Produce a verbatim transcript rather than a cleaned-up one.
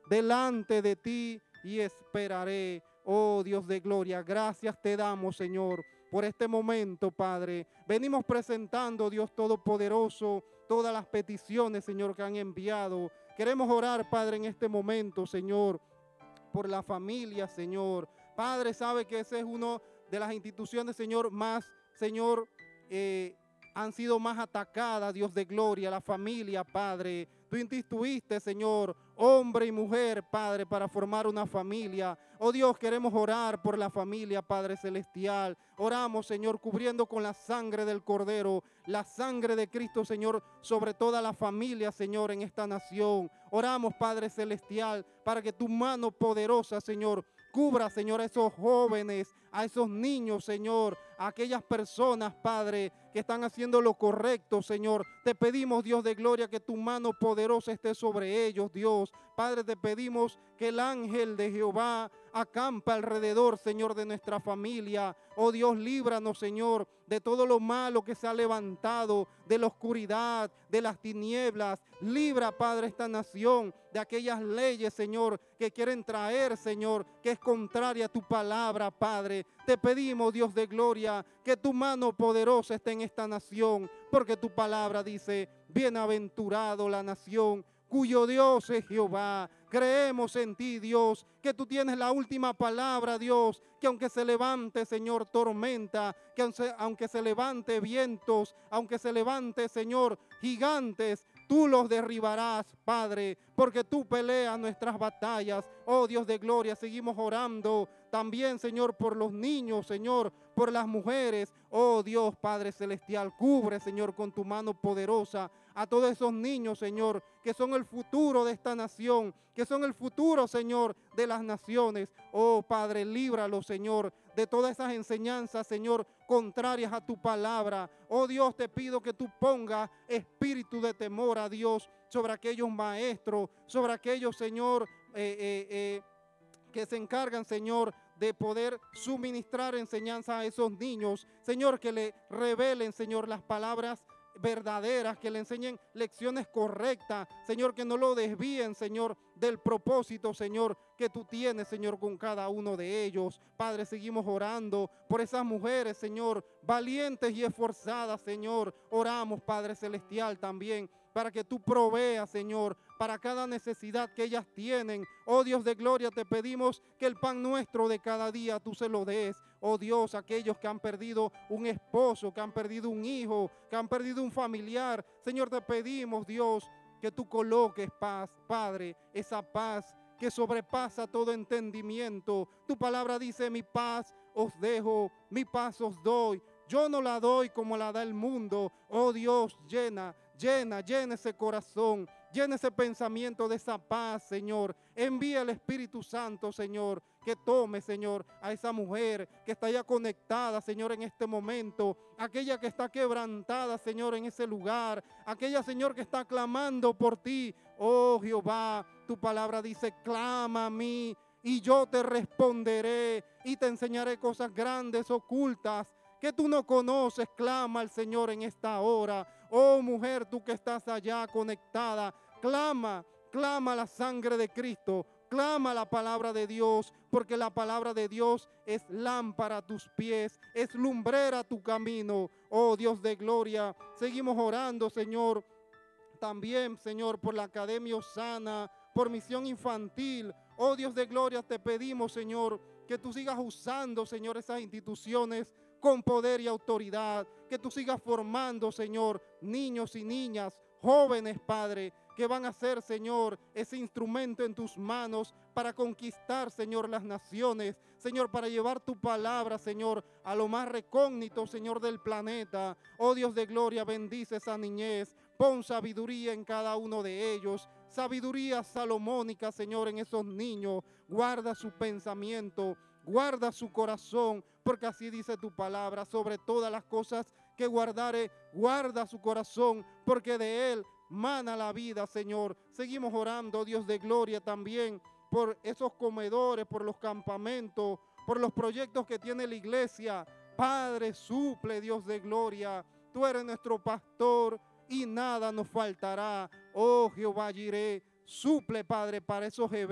delante de ti y esperaré. Oh Dios de gloria, gracias te damos, Señor, por este momento, Padre. Venimos presentando, Dios Todopoderoso, todas las peticiones, Señor, que han enviado. Queremos orar, Padre, en este momento, Señor, por la familia, Señor. Padre, sabe que esa es una de las instituciones, Señor, más, Señor, eh, han sido más atacadas, Dios de gloria, la familia, Padre. Tú instituiste, Señor, hombre y mujer, Padre, para formar una familia. Oh Dios, queremos orar por la familia, Padre Celestial. Oramos, Señor, cubriendo con la sangre del Cordero, la sangre de Cristo, Señor, sobre toda la familia, Señor, en esta nación. Oramos, Padre Celestial, para que tu mano poderosa, Señor, cubra, Señor, a esos jóvenes, a esos niños, Señor, a aquellas personas, Padre, que están haciendo lo correcto, Señor. Te pedimos, Dios de gloria, que tu mano poderosa esté sobre ellos, Dios. Padre, te pedimos que el ángel de Jehová acampa alrededor, Señor, de nuestra familia. Oh Dios, líbranos, Señor, de todo lo malo que se ha levantado, de la oscuridad, de las tinieblas. Libra, Padre, esta nación de aquellas leyes, Señor, que quieren traer, Señor, que es contraria a tu palabra, Padre. Te pedimos, Dios de gloria, que tu mano poderosa esté en esta nación, porque tu palabra dice, bienaventurado la nación cuyo Dios es Jehová. Creemos en ti, Dios, que tú tienes la última palabra, Dios, que aunque se levante, Señor, tormenta, que aunque, aunque se levante vientos, aunque se levante, Señor, gigantes, tú los derribarás, Padre, porque tú peleas nuestras batallas. Oh Dios de gloria, seguimos orando también, Señor, por los niños, Señor, por las mujeres. Oh Dios, Padre Celestial, cubre, Señor, con tu mano poderosa a todos esos niños, Señor, que son el futuro de esta nación, que son el futuro, Señor, de las naciones. Oh Padre, líbralos, Señor, de todas esas enseñanzas, Señor, contrarias a tu palabra. Oh Dios, te pido que tú pongas espíritu de temor a Dios sobre aquellos maestros, sobre aquellos, Señor, eh, eh, eh, que se encargan, Señor, de poder suministrar enseñanza a esos niños. Señor, que le revelen, Señor, las palabras verdaderas, que le enseñen lecciones correctas, Señor, que no lo desvíen, Señor, del propósito, Señor, que tú tienes, Señor, con cada uno de ellos. Padre, seguimos orando por esas mujeres, Señor, valientes y esforzadas, Señor. Oramos, Padre Celestial, también para que tú proveas, Señor, para cada necesidad que ellas tienen. Oh Dios de gloria, te pedimos que el pan nuestro de cada día tú se lo des. Oh Dios, aquellos que han perdido un esposo, que han perdido un hijo, que han perdido un familiar. Señor, te pedimos, Dios, que tú coloques paz, Padre, esa paz que sobrepasa todo entendimiento. Tu palabra dice, mi paz os dejo, mi paz os doy. Yo no la doy como la da el mundo. Oh Dios, llena, llena, llena ese corazón, llena ese pensamiento de esa paz, Señor. Envía el Espíritu Santo, Señor, que tome, Señor, a esa mujer que está ya conectada, Señor, en este momento. Aquella que está quebrantada, Señor, en ese lugar. Aquella, Señor, que está clamando por ti. Oh Jehová, tu palabra dice, clama a mí y yo te responderé y te enseñaré cosas grandes, ocultas, que tú no conoces. Clama al Señor en esta hora. Oh mujer, tú que estás allá conectada, clama, clama la sangre de Cristo, clama la palabra de Dios, porque la palabra de Dios es lámpara a tus pies, es lumbrera a tu camino. Oh Dios de gloria, seguimos orando, Señor, también, Señor, por la Academia Osana, por Misión Infantil. Oh Dios de gloria, te pedimos, Señor, que tú sigas usando, Señor, esas instituciones con poder y autoridad, que tú sigas formando, Señor, niños y niñas, jóvenes, Padre, que van a ser, Señor, ese instrumento en tus manos para conquistar, Señor, las naciones, Señor, para llevar tu palabra, Señor, a lo más recógnito, Señor, del planeta. Oh Dios de gloria, bendice esa niñez, pon sabiduría en cada uno de ellos, sabiduría salomónica, Señor, en esos niños. Guarda su pensamiento, guarda su corazón, porque así dice tu palabra, sobre todas las cosas que guardare, guarda su corazón, porque de él mana la vida, Señor. Seguimos orando, Dios de gloria, también por esos comedores, por los campamentos, por los proyectos que tiene la iglesia. Padre, suple, Dios de gloria. Tú eres nuestro pastor y nada nos faltará. Oh Jehová Jireh, suple, Padre, para esos eventos.